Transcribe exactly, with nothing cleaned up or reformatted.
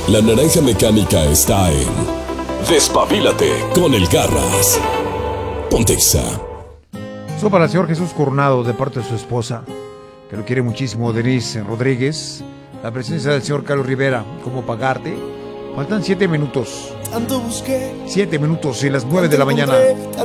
La naranja mecánica está en Despabilate con el Garras. Pontexa. Eso para el señor Jesús Coronado, de parte de su esposa, que lo quiere muchísimo, Denise Rodríguez. La presencia del señor Carlos Rivera, ¿cómo pagarte? Faltan siete minutos. Siete minutos y las nueve de la mañana.